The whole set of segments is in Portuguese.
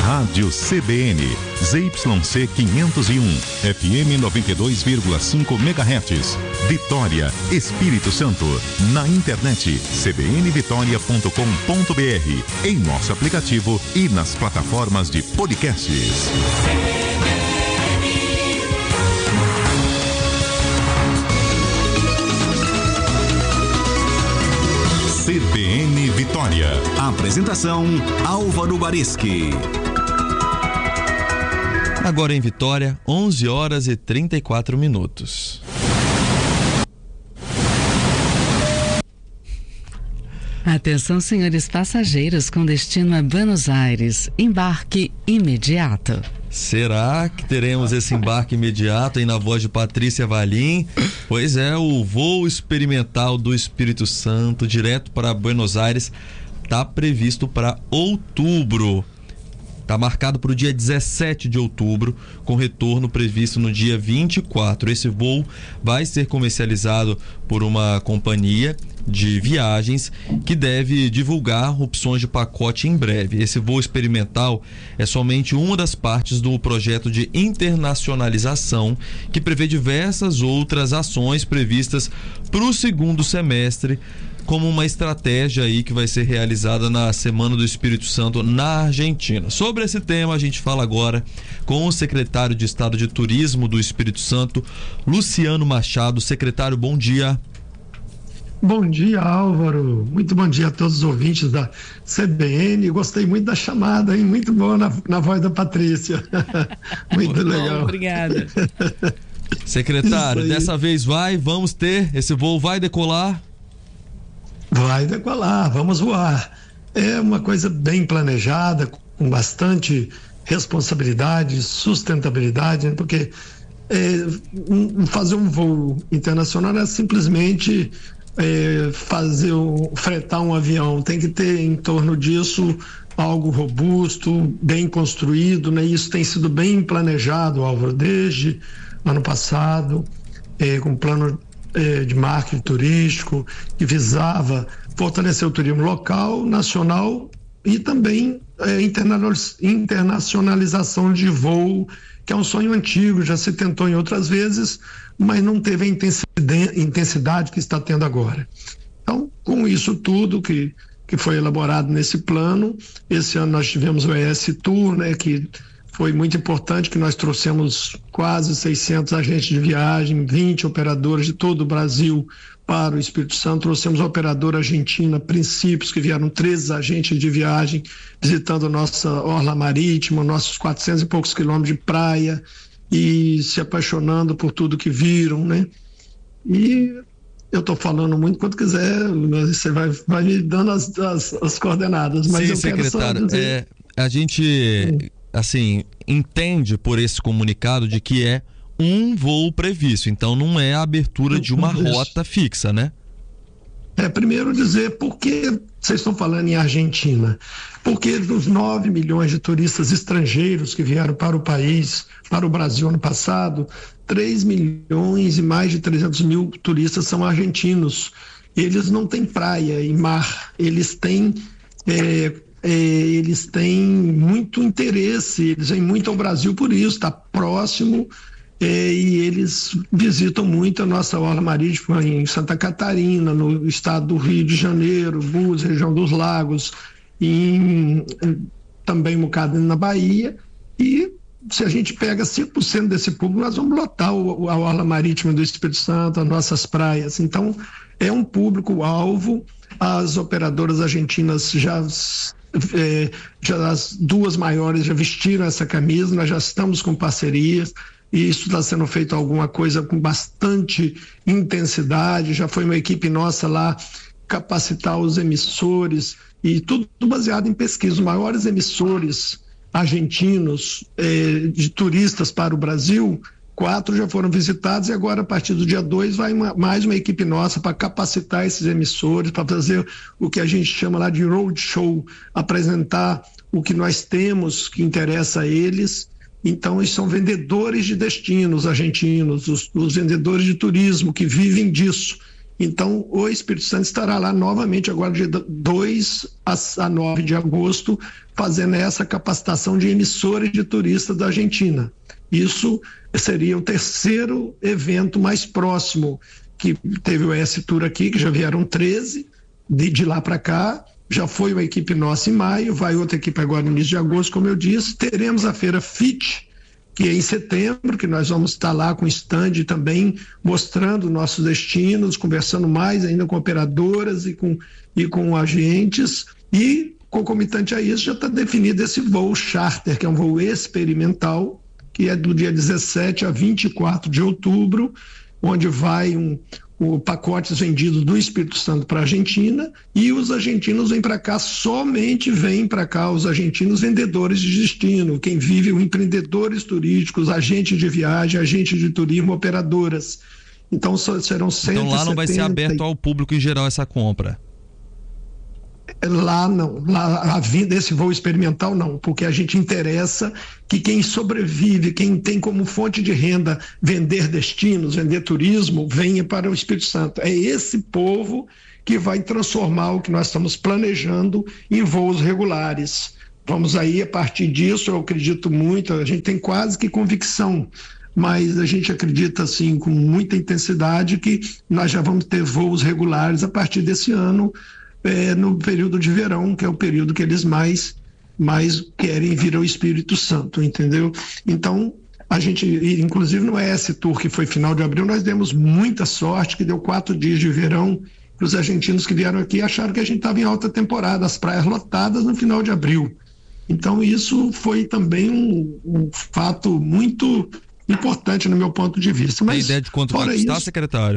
Rádio CBN, ZYC 501, FM 92,5 MHz, Vitória, Espírito Santo. Na internet, cbnvitoria.com.br, em nosso aplicativo e nas plataformas de podcasts. CBN Vitória. Apresentação: Álvaro Barischi. Agora em Vitória, 11 horas e 34 minutos. Atenção, senhores passageiros com destino a Buenos Aires. Embarque imediato. Será que teremos esse embarque imediato aí na voz de Patrícia Valim? Pois é, o voo experimental do Espírito Santo direto para Buenos Aires está previsto para outubro. Está marcado para o dia 17 de outubro, com retorno previsto no dia 24. Esse voo vai ser comercializado por uma companhia de viagens que deve divulgar opções de pacote em breve. Esse voo experimental é somente uma das partes do projeto de internacionalização que prevê diversas outras ações previstas para o segundo semestre, como uma estratégia aí que vai ser realizada na Semana do Espírito Santo na Argentina. Sobre esse tema a gente fala agora com o secretário de Estado de Turismo do Espírito Santo, Luciano Machado. Secretário, bom dia. Bom dia, Álvaro. Muito bom dia a todos os ouvintes da CBN. Gostei muito da chamada, hein? Muito boa na voz da Patrícia. Muito legal. Bom, obrigada. Secretário, dessa vez vamos ter, esse voo vai decolar? Vai decolar, vamos voar. É uma coisa bem planejada, com bastante responsabilidade, sustentabilidade, né? Porque fazer um voo internacional é simplesmente fretar um avião. Tem que ter em torno disso algo robusto, bem construído, né? Isso tem sido bem planejado, Álvaro, desde ano passado, com plano de marketing turístico que visava fortalecer o turismo local, nacional e também internacionalização de voo, que é um sonho antigo, já se tentou em outras vezes, mas não teve a intensidade que está tendo agora. Então, com isso tudo que foi elaborado nesse plano, esse ano nós tivemos o ES Tour, né, que foi muito importante, que nós trouxemos quase 600 agentes de viagem, 20 operadores de todo o Brasil para o Espírito Santo. Trouxemos a operadora argentina Princípios, que vieram 13 agentes de viagem visitando a nossa orla marítima, nossos 400 e poucos quilômetros de praia e se apaixonando por tudo que viram, né? E eu estou falando muito, quando quiser, você vai me dando as coordenadas. Mas sim, eu quero secretário, só dizer... a gente... assim, entende por esse comunicado de que é um voo previsto, então não é a abertura de uma rota fixa, né? Primeiro dizer por que vocês estão falando em Argentina. Porque dos 9 milhões de turistas estrangeiros que vieram para o país, para o Brasil ano passado, 3 milhões e mais de 300 mil turistas são argentinos. Eles não têm praia e mar, eles têm muito interesse, eles vêm muito ao Brasil por isso, está próximo, e eles visitam muito a nossa orla marítima em Santa Catarina, no estado do Rio de Janeiro, Búzios, região dos Lagos, e também um bocado na Bahia, e se a gente pega 5% desse público, nós vamos lotar a orla marítima do Espírito Santo, as nossas praias. Então, é um público-alvo. As operadoras argentinas já as duas maiores já vestiram essa camisa, nós já estamos com parcerias e isso está sendo feito alguma coisa com bastante intensidade. Já foi uma equipe nossa lá capacitar os emissores e tudo baseado em pesquisa. Os maiores emissores argentinos de turistas para o Brasil, 4 já foram visitados e agora a partir do dia 2 vai mais uma equipe nossa para capacitar esses emissores, para fazer o que a gente chama lá de roadshow, apresentar o que nós temos que interessa a eles. Então eles são vendedores de destinos argentinos, os vendedores de turismo que vivem disso. Então, o Espírito Santo estará lá novamente agora de 2 a 9 de agosto, fazendo essa capacitação de emissores de turistas da Argentina. Isso seria o terceiro evento mais próximo, que teve o ES Tour aqui, que já vieram 13, de lá para cá. Já foi uma equipe nossa em maio, vai outra equipe agora no início de agosto, como eu disse. Teremos a Feira FIT, que é em setembro, que nós vamos estar lá com stand também, mostrando nossos destinos, conversando mais ainda com operadoras e com agentes. E, concomitante a isso, já está definido esse voo charter, que é um voo experimental, que é do dia 17 a 24 de outubro, onde vai pacotes vendidos do Espírito Santo para a Argentina, e os argentinos vêm para cá, somente vêm para cá os argentinos vendedores de destino, quem vive, empreendedores turísticos, agentes de viagem, agentes de turismo, operadoras. Então serão 170. Então lá não vai ser aberto ao público em geral essa compra? Lá não, lá a vinda desse voo experimental não, porque a gente interessa que quem sobrevive, quem tem como fonte de renda vender destinos, vender turismo, venha para o Espírito Santo. É esse povo que vai transformar o que nós estamos planejando em voos regulares. Vamos aí, a partir disso, eu acredito muito, a gente tem quase que convicção, mas a gente acredita assim com muita intensidade que nós já vamos ter voos regulares a partir desse ano, no período de verão, que é o período que eles mais querem vir ao Espírito Santo, entendeu? Então, a gente, inclusive no ES Tour, que foi final de abril, nós demos muita sorte, que deu 4 dias de verão, que os argentinos que vieram aqui acharam que a gente estava em alta temporada, as praias lotadas no final de abril. Então, isso foi também um fato muito importante no meu ponto de vista. Mas, tem ideia de quanto vai custar, secretário?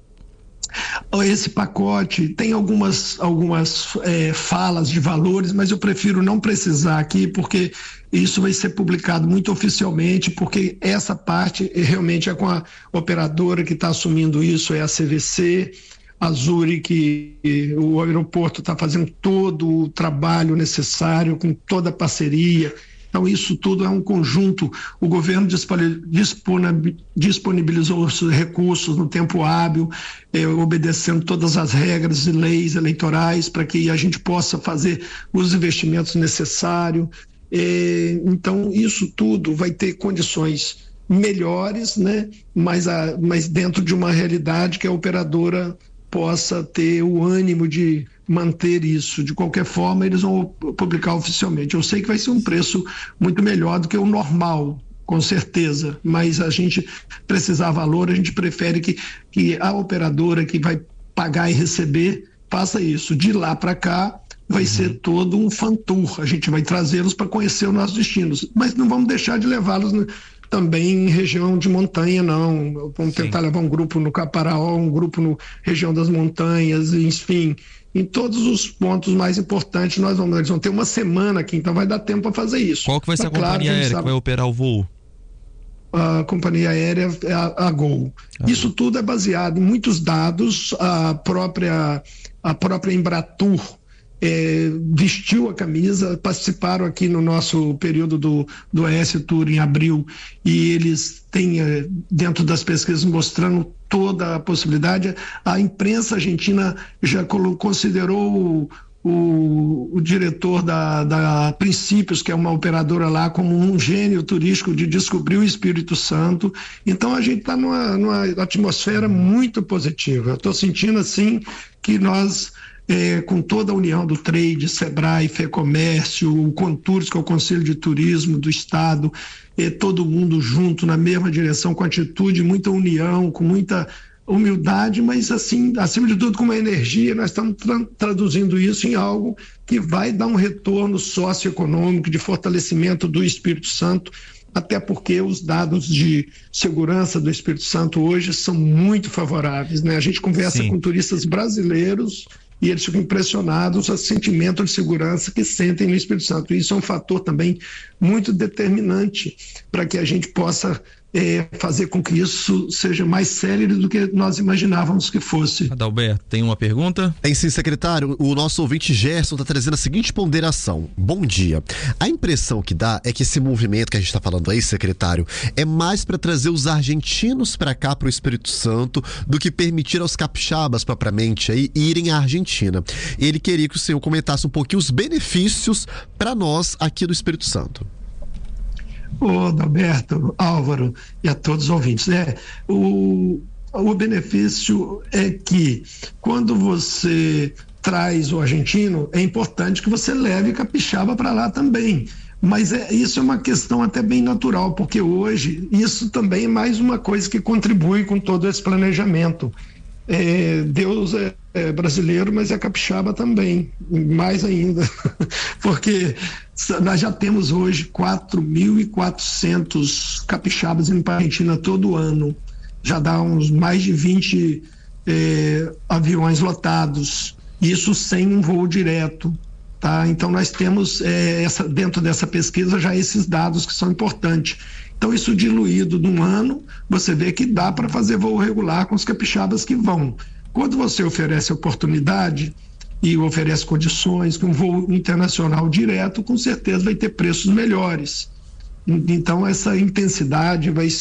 Esse pacote tem algumas falas de valores, mas eu prefiro não precisar aqui, porque isso vai ser publicado muito oficialmente, porque essa parte realmente é com a operadora que está assumindo isso, é a CVC, a Zurich, o aeroporto está fazendo todo o trabalho necessário, com toda a parceria. Então, isso tudo é um conjunto. O governo disponibilizou os recursos no tempo hábil, obedecendo todas as regras e leis eleitorais para que a gente possa fazer os investimentos necessários. Então, isso tudo vai ter condições melhores, né? Mas dentro de uma realidade que a operadora possa ter o ânimo de manter isso. De qualquer forma, eles vão publicar oficialmente. Eu sei que vai ser um preço muito melhor do que o normal, com certeza, mas a gente precisar valor, a gente prefere que a operadora que vai pagar e receber faça isso. De lá para cá vai ser todo um fan tour, a gente vai trazê-los para conhecer os nossos destinos, mas não vamos deixar de levá-los também em região de montanha, não. Vamos tentar levar um grupo no Caparaó, um grupo na região das montanhas, enfim, em todos os pontos mais importantes eles vão ter uma semana aqui, então vai dar tempo para fazer isso. Qual que vai ser a companhia aérea que vai operar o voo? A companhia aérea é a Gol. Isso tudo é baseado em muitos dados. A própria Embratur vestiu a camisa, participaram aqui no nosso período do ES Tour em abril, e eles têm dentro das pesquisas mostrando toda a possibilidade. A imprensa argentina já considerou o diretor da Princípios, que é uma operadora lá, como um gênio turístico de descobrir o Espírito Santo. Então a gente está numa atmosfera muito positiva. Eu estou sentindo assim que nós, com toda a união do Trade, Sebrae, FEComércio, o Contours, que é o Conselho de Turismo do Estado, todo mundo junto na mesma direção, com atitude, muita união, com muita humildade, mas assim, acima de tudo com uma energia. Nós estamos traduzindo isso em algo que vai dar um retorno socioeconômico, de fortalecimento do Espírito Santo, até porque os dados de segurança do Espírito Santo hoje são muito favoráveis, né? A gente conversa com turistas brasileiros e eles ficam impressionados com o sentimento de segurança que sentem no Espírito Santo. Isso é um fator também muito determinante para que a gente possa fazer com que isso seja mais célere do que nós imaginávamos que fosse. Adalberto, tem uma pergunta? Tem sim, secretário. O nosso ouvinte Gerson está trazendo a seguinte ponderação. Bom dia. A impressão que dá é que esse movimento que a gente está falando aí, secretário, é mais para trazer os argentinos para cá, para o Espírito Santo, do que permitir aos capixabas, propriamente, aí, irem à Argentina. Ele queria que o senhor comentasse um pouquinho os benefícios para nós aqui do Espírito Santo. Ô, Adalberto, Álvaro e a todos os ouvintes, o benefício é que quando você traz o argentino, é importante que você leve capixaba para lá também, mas isso é uma questão até bem natural, porque hoje isso também é mais uma coisa que contribui com todo esse planejamento. Deus é brasileiro, mas é capixaba também, mais ainda, porque nós já temos hoje 4.400 capixabas indo para a Argentina todo ano, já dá uns mais de 20 aviões lotados, isso sem um voo direto, tá? Então nós temos dentro dessa pesquisa já esses dados que são importantes. Então, isso diluído num ano, você vê que dá para fazer voo regular com os capixabas que vão. Quando você oferece oportunidade e oferece condições, com um voo internacional direto, com certeza vai ter preços melhores. Então, essa intensidade vai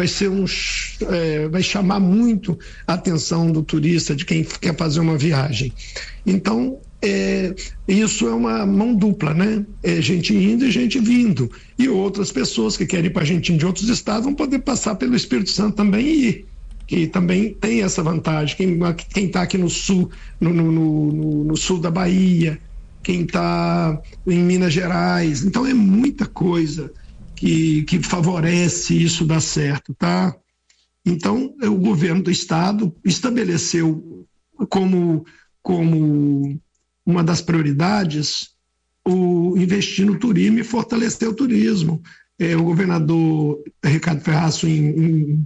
chamar muito a atenção do turista, de quem quer fazer uma viagem. Então, isso é uma mão dupla, né? É gente indo e gente vindo. E outras pessoas que querem ir para a Argentina de outros estados vão poder passar pelo Espírito Santo também e ir. Que também tem essa vantagem. Quem está aqui no sul, no sul da Bahia, quem está em Minas Gerais. Então é muita coisa que favorece isso dar certo, tá? Então o governo do estado estabeleceu como uma das prioridades o investir no turismo e fortalecer o turismo. O governador Ricardo Ferraço, em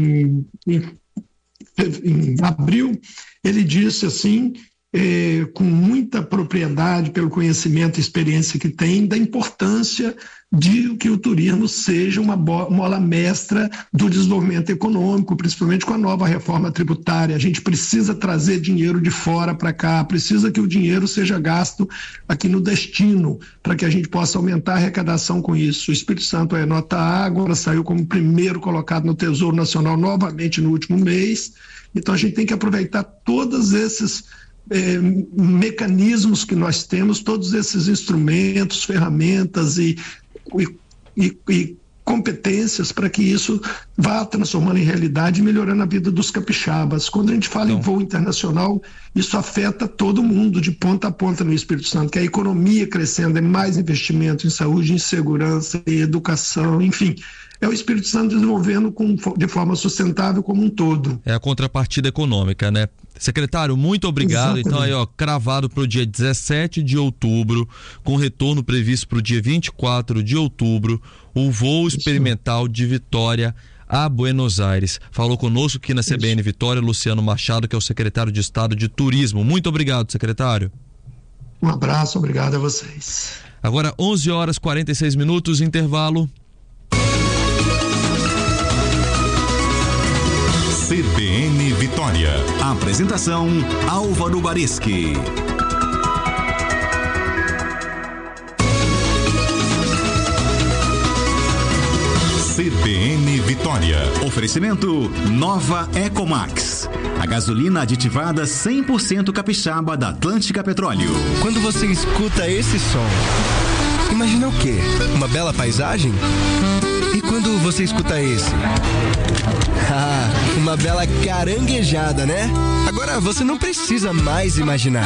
abril, ele disse assim, com muita propriedade, pelo conhecimento e experiência que tem, da importância de que o turismo seja uma mola mestra do desenvolvimento econômico, principalmente com a nova reforma tributária. A gente precisa trazer dinheiro de fora para cá, precisa que o dinheiro seja gasto aqui no destino, para que a gente possa aumentar a arrecadação com isso. O Espírito Santo é nota A, agora saiu como primeiro colocado no Tesouro Nacional novamente no último mês. Então a gente tem que aproveitar todos esses mecanismos que nós temos, todos esses instrumentos, ferramentas e competências para que isso vá transformando em realidade e melhorando a vida dos capixabas. Quando a gente fala em voo internacional, isso afeta todo mundo, de ponta a ponta no Espírito Santo, que a economia crescendo, é mais investimento em saúde, em segurança, em educação, enfim. É o Espírito Santo desenvolvendo de forma sustentável como um todo. É a contrapartida econômica, né? Secretário, muito obrigado. Exatamente. Então aí, cravado para o dia 17 de outubro, com retorno previsto para o dia 24 de outubro, o voo experimental de Vitória a Buenos Aires. Falou conosco aqui na CBN Vitória, Luciano Machado, que é o secretário de Estado de Turismo. Muito obrigado, secretário. Um abraço, obrigado a vocês. Agora 11h46, intervalo. CBN Vitória. Apresentação: Álvaro Bareschi. CBN Vitória. Oferecimento Nova Ecomax. A gasolina aditivada 100% capixaba da Atlântica Petróleo. Quando você escuta esse som, imagina o quê? Uma bela paisagem? E quando você escuta esse? Uma bela caranguejada, né? Agora você não precisa mais imaginar.